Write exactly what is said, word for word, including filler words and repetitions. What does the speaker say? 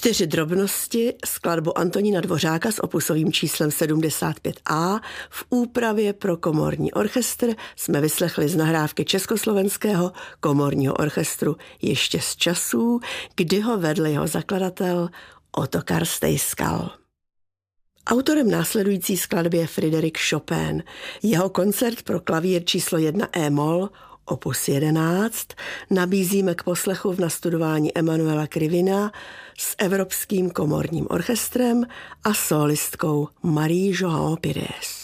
Čtyři drobnosti, skladbu Antonína Dvořáka s opusovým číslem sedmdesát pět A v úpravě pro komorní orchestr jsme vyslechli z nahrávky Československého komorního orchestru ještě z časů, kdy ho vedl jeho zakladatel Ottokar Stejskal. Autorem následující skladby je Frédéric Chopin. Jeho koncert pro klavír číslo jedna e-moll opus jedenáct nabízíme k poslechu v nastudování Emanuela Krivina s Evropským komorním orchestrem a solistkou Marie João Pires.